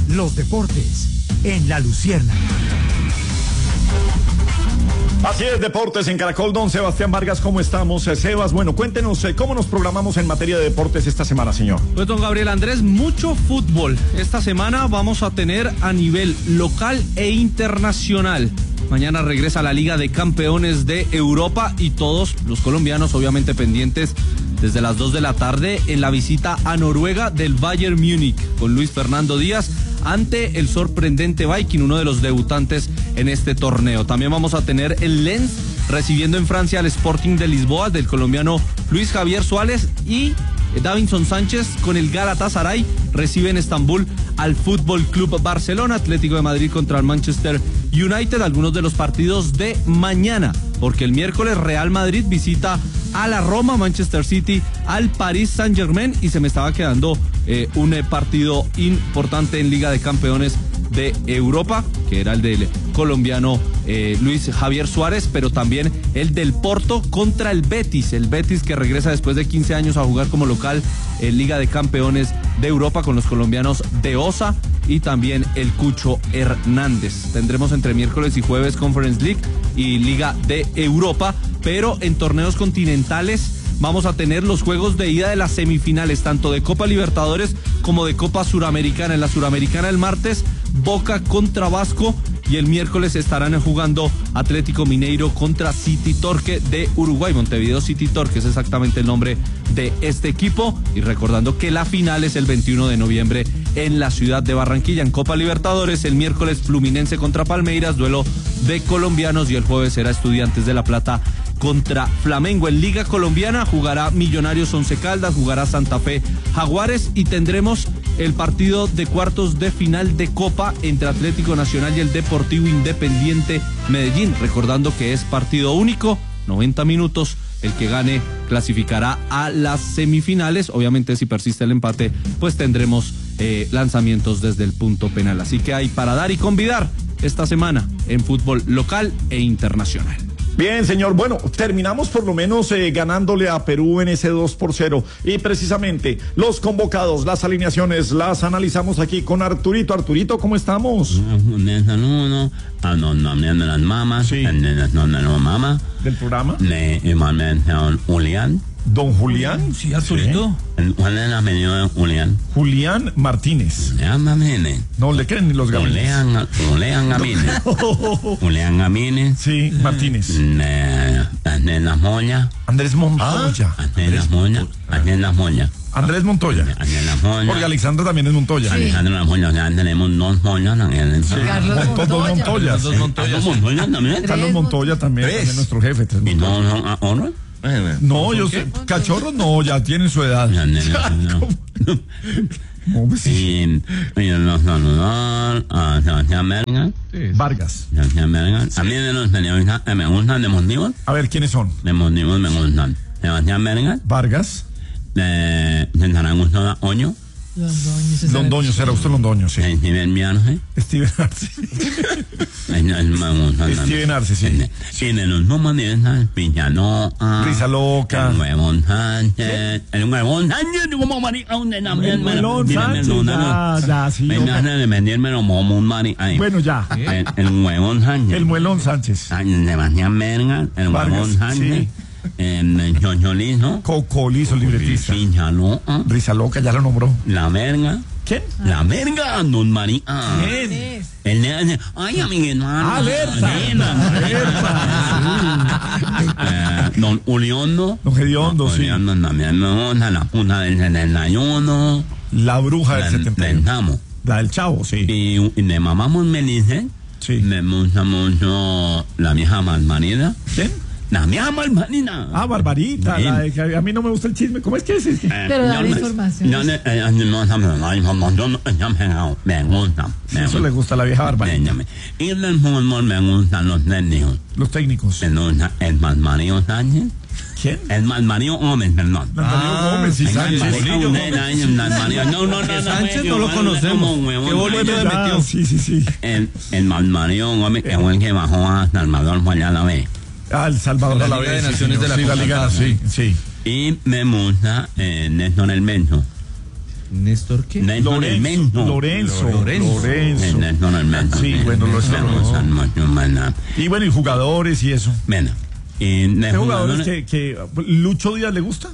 los deportes en La Luciérnaga. Así es, deportes en Caracol. Don Sebastián Vargas, ¿cómo estamos? Sebas, bueno, cuéntenos cómo nos programamos en materia de deportes esta semana, señor. Pues don Gabriel Andrés, mucho fútbol. Esta semana vamos a tener a nivel local e internacional. Mañana regresa la Liga de Campeones de Europa y todos los colombianos obviamente pendientes desde las 2 de la tarde en la visita a Noruega del Bayern Múnich con Luis Fernando Díaz ante el sorprendente Viking, uno de los debutantes en este torneo. También vamos a tener el Lens recibiendo en Francia al Sporting de Lisboa del colombiano Luis Javier Suárez, y Davinson Sánchez con el Galatasaray recibe en Estambul al Fútbol Club Barcelona. Atlético de Madrid contra el Manchester United, algunos de los partidos de mañana, porque el miércoles Real Madrid visita a la Roma, Manchester City al Paris Saint-Germain, y se me estaba quedando un partido importante en Liga de Campeones de Europa, que era el del colombiano Luis Javier Suárez, pero también el del Porto contra el Betis que regresa después de 15 años a jugar como local en Liga de Campeones de Europa con los colombianos de Osa y también el Cucho Hernández. Tendremos entre miércoles y jueves Conference League y Liga de Europa, pero en torneos continentales vamos a tener los juegos de ida de las semifinales, tanto de Copa Libertadores como de Copa Suramericana. En la Suramericana el martes, Boca contra Vasco, y el miércoles estarán jugando Atlético Mineiro contra City Torque de Uruguay. Montevideo City Torque es exactamente el nombre de este equipo, y recordando que la final es el 21 de noviembre en la ciudad de Barranquilla. En Copa Libertadores el miércoles Fluminense contra Palmeiras, duelo de colombianos, y el jueves será Estudiantes de La Plata contra Flamengo. En Liga Colombiana jugará Millonarios Once Caldas, jugará Santa Fe Jaguares, y tendremos el partido de cuartos de final de Copa entre Atlético Nacional y el Deportivo Independiente Medellín. Recordando que es partido único, 90 minutos. El que gane clasificará a las semifinales. Obviamente, si persiste el empate, pues tendremos lanzamientos desde el punto penal. Así que hay para dar y convidar esta semana en fútbol local e internacional. Bien, señor. Bueno, terminamos por lo menos ganándole a Perú en ese 2-0. Y precisamente los convocados, las alineaciones, las analizamos aquí con Arturito. Arturito, ¿cómo estamos? Sí. ¿Del programa? Julián. ¿Don Julián? Sí, Arturito. Julián. Julián Martínez. No le creen ni los gabinetes. Julián Gamínez. Sí, Martínez. Andrés Moya. Andrés Montoya. Andrés Montoya. Porque Alexandra también es Montoya. Sí. Alexandra Moya, ya tenemos dos Moyas también. Sí. Dos Montoyas. Carlos Montoya también, también nuestro jefe. ¿Y no son No, yo sé, cachorros no, ya tienen su edad. Y los saludar a Sebastián Vargas. A mí de los periodistas me gustan de motivos. A ver, ¿quiénes son? De motivos me gustan Sebastián Vargas. Santana Gustavo Oño. Londoño, será usted Londoño, sí. Steven Arce. Steven Arce, sí. Sí, de los números de esas, Pichaloa. Risa Loca. El Huevón Sánchez. El Huevón Sánchez, como marica, donde también. El Huevón Sánchez. Ya, sí. Venga de venderme como un marica. Bueno, ya. El Huevón Sánchez. El Muelón Sánchez. Sebastián Verga. El Huevón Sánchez. Chocholito. Cocolizo, libretista. Pichaloa. Risa Loca, ya lo nombró. La Verga. ¿Quién? La Verga, don María. ¿Quién? Él le hace, ay, amiguito. Alerta. Don Uliondo. Don Gediondo, sí. Uliondo también me gusta, la puta del 71. La bruja del 71. La del Chavo, sí. Y de mamá Melice. Sí. Me gusta mucho la vieja Malmarida. ¿Quién? La vieja Barbarita. Ah, Barbarita. La de que a mí no me gusta el chisme. ¿Cómo es que es? Pero da la información. Me gusta. Eso le gusta a la vieja Barbarita. Y del fútbol me gustan los técnicos. Los técnicos. Me gusta el Malmario Sánchez. ¿Quién? El Malmario Gómez, perdón. Malmario Gómez, sí, Sánchez. No, Sánchez no lo conocemos. ¿Qué bolillo le metió? Sí. El Malmario Gómez, que fue el que bajó a Salvador fue allá a la vez. Ah, El Salvador a la Liga vez. de Naciones de la Liga, sí. Y me gusta Néstor El Menso. ¿Néstor qué? Néstor el Menso. Lorenzo. Néstor el Menso. Sí, bueno, lo está. Bueno, Y bueno, y jugadores y eso. bueno. ¿Qué jugadores que Lucho Díaz le gusta?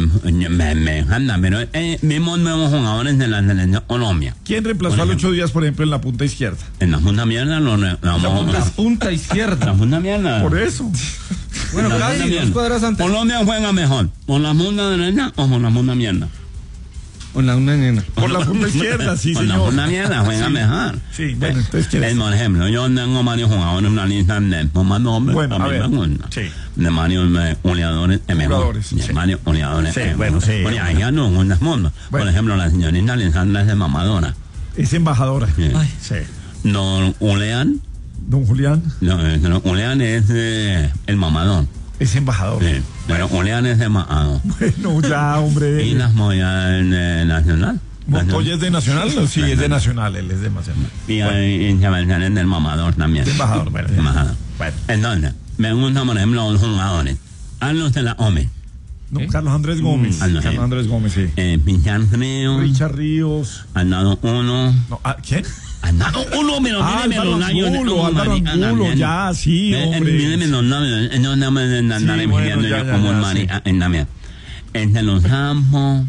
Me encanta, pero mismos nuevos jugadores de la selección Colombia. ¿Quién reemplazó a Lucho Díaz, por ejemplo, en la punta izquierda? En la punta mierda La punta izquierda. La punta mierda. Por eso. Bueno, La casi punta 2 mierda. cuadras antes. Colombia juega mejor, ¿con la punta derecha o con la punta mierda? Con la una nena. Por la punta izquierda, sí, con señor. la punta mierda juega mejor. Sí, bueno, entonces ¿quién es? Por ejemplo, yo tengo varios jugadores en una lista de más nombres. Bueno, a ver. Sí. De varios goleadores mejor. Jugadores, De sí. varios goleadores. Sí, bueno, sí. Oye, allá no, en las mundos. Por Bueno. ejemplo, la señorita Alessandra es de mamadora. Es embajadora. Sí. Ay. Sí. Don Julián, Don Julián no, Julián es el mamador. es embajador. Sí. Pero Julián es de mamador. Bueno, ya, Y hombre. las Moya Nacional. ¿Montoya es de Nacional? Sí, es de Nacional, él es de Nacional. Y en Sebastián es del mamador también. De embajador, bueno. De embajador. Bueno. Entonces, me gustan, por ejemplo, los jugadores. Carlos de la Ome. No, Carlos Andrés Gómez. Ah, no, Carlos Andrés Gómez, sí. Pinchar Frío. Richard Ríos. Han dado uno. No, ¿quién? Han dado uno, pero míreme Álvaro los labios. Angulo, Álvaro Angulo, ya, sí, hombre. Míreme los labios. No me andaré Sí, bueno, pidiendo ya, yo ya, como ya, un mari sí. en la mía. Entre los campos.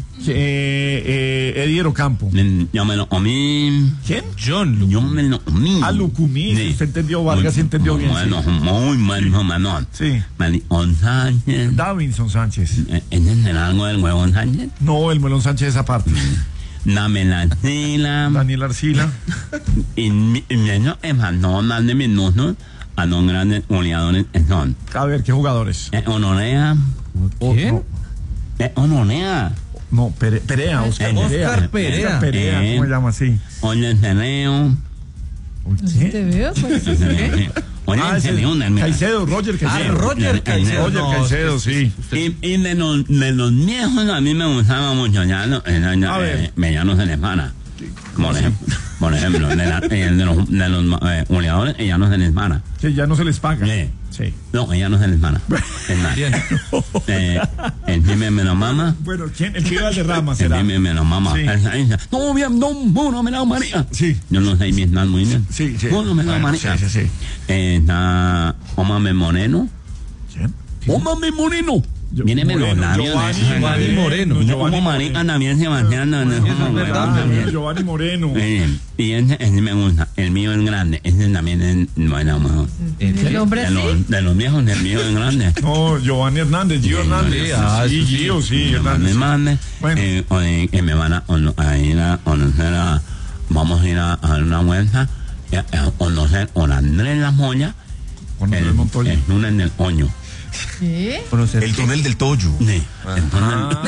Ediero Campo. Yo me lo comí. ¿Quién? John. Yo me lo comí. Ah, Lucumí, Sí. usted entendió, Vargas Muy entendió bien. Bueno, Sí. muy bueno, Manuel. Sí. Maricón Sánchez. Davinson Sánchez. ¿Entienden algo del huevón Sánchez? No, el Melón Sánchez esa parte. Dame la tela. Daniel Arcila. Y no es más, no más de minutos a los grandes goleadores que son. A ver, ¿qué jugadores? Honorea. ¿Quién? Honorea. No, Perea, Oscar Oscar Perea. Perea. Oscar Perea, ¿cómo se llama así? Oye, Teneo. ¿Qué? ¿Te veo? Pues, ¿qué? Oye, ese Teneo. Caicedo, Roger Caicedo. Roger Caicedo. Roger No, Caicedo, sí. Y de los viejos a mí me gustaba mucho ya, A ver. Medianos de Lesmana. Por ejemplo, de los goleadores, ella no se les para. Que ya no se les paga. Sí. Sí. No, ella no se les para. Es más, Bien. el Jimmy me lo mama. Bueno, ¿quién? El que de Rama El será. Jimmy me lo mama. Sí. Él dice, no, bien, no me la María. Sí. Yo no sé Vietnam muy bien. Sí, sí. No me la Bueno, María. sí, sí, sí. Está Omame Moreno. ¿Quién? Omame Moreno. Míreme los Moreno, labios. Giovanni Moreno. Yo como marica también Sebastián. es verdad. Giovanni Moreno. Y ese me gusta. El mío es grande. Ese también es bueno, mejor. ¿El hombre así? De los viejos, el mío es grande. No, Giovanni Hernández, Gio Hernández. Sí, Gio, sí, Me Hernández. mande. Bueno. Que me van a ir a conocer vamos a ir a una vuelta a conocer con Andrés La Moya. Con Andrés Montoya. El túnel del Oño. ¿Qué? Conocer. El túnel del Toyo. Sí. El túnel